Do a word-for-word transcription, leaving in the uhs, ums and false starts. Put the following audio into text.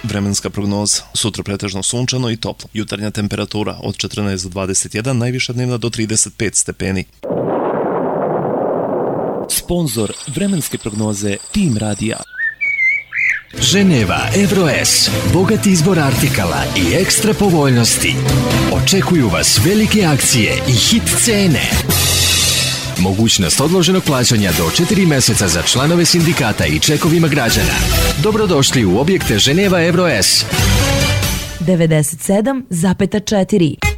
Vremenska prognoza. Sutra pretežno sunčano i toplo. Jutarnja temperatura od četrnaest do dvadeset jedan, najviša dnevna do trideset pet stepeni. Sponzor vremenske prognoze Tim Radija. Ženeva EuroS, bogat izbor artikala i ekstra povoljnosti. Očekuju vas velike akcije i hit cene. Mogućnost odloženog plaćanja do četiri meseca za članove sindikata i čekovima građana. Dobrodošli u objekte Ženeva EuroS. devedeset sedam zarez četiri